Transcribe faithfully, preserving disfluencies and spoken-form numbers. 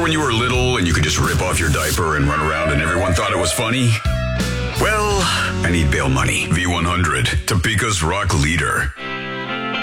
when you were little and you could just rip off your diaper and run around and everyone thought it was funny? Well, I need bail money. V one hundred, Topeka's rock leader.